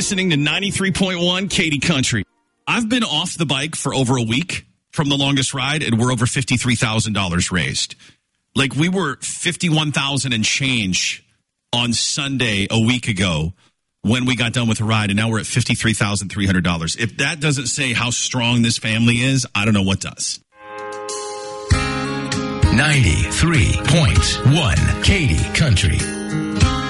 listening to 93.1 Katy Country. I've been off the bike for over a week from the longest ride, and we're over $53,000 raised. Like, we were $51,000 and change on Sunday a week ago when we got done with the ride, and now we're at $53,300. If that doesn't say how strong this family is, I don't know what does. 93.1 Katy Country.